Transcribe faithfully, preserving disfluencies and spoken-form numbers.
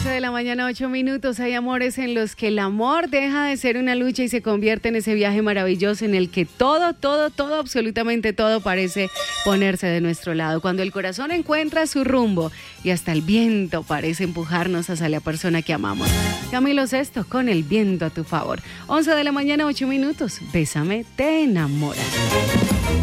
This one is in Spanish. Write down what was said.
once de la mañana, ocho minutos. Hay amores en los que el amor deja de ser una lucha y se convierte en ese viaje maravilloso en el que todo, todo, todo, absolutamente todo parece ponerse de nuestro lado. Cuando el corazón encuentra su rumbo y hasta el viento parece empujarnos hacia la persona que amamos. Camilo Sesto con El viento a tu favor. once de la mañana, ocho minutos. Bésame, te enamora.